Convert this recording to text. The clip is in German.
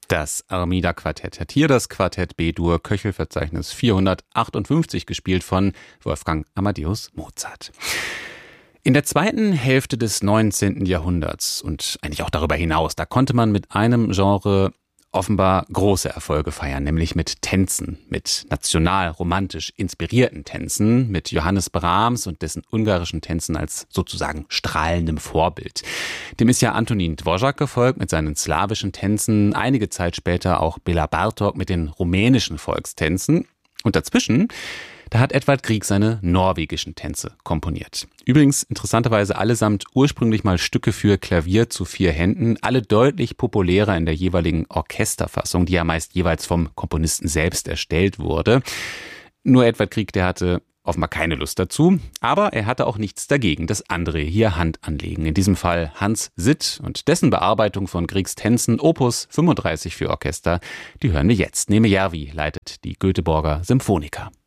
Das Armida-Quartett hat hier das Quartett B-Dur Köchelverzeichnis 458 gespielt von Wolfgang Amadeus Mozart. In der zweiten Hälfte des 19. Jahrhunderts und eigentlich auch darüber hinaus, da konnte man mit einem Genre offenbar große Erfolge feiern, nämlich mit Tänzen, mit national romantisch inspirierten Tänzen, mit Johannes Brahms und dessen ungarischen Tänzen als sozusagen strahlendem Vorbild. Dem ist ja Antonín Dvořák gefolgt mit seinen slawischen Tänzen, einige Zeit später auch Béla Bartók mit den rumänischen Volkstänzen. Und dazwischen, da hat Edvard Grieg seine norwegischen Tänze komponiert. Übrigens interessanterweise allesamt ursprünglich mal Stücke für Klavier zu 4 Händen, alle deutlich populärer in der jeweiligen Orchesterfassung, die ja meist jeweils vom Komponisten selbst erstellt wurde. Nur Edvard Grieg, der hatte offenbar keine Lust dazu, aber er hatte auch nichts dagegen, dass andere hier Hand anlegen. In diesem Fall Hans Sitt und dessen Bearbeitung von Griegs Tänzen Opus 35 für Orchester, die hören wir jetzt. Neme Järvi leitet die Göteborger Symphoniker.